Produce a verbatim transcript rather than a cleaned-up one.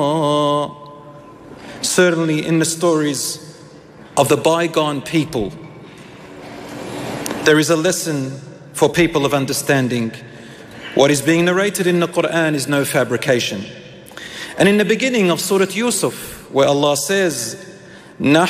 Certainly in the stories of the bygone people, there is a lesson for people of understanding. What is being narrated in the Quran is no fabrication. And in the beginning of Surah Yusuf, where Allah says, نَحْنُ